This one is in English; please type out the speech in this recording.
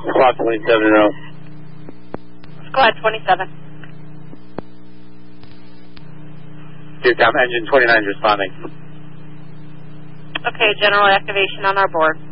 Squad 27-0. Squad 27. Engine 29 is responding. Okay, general activation on our board.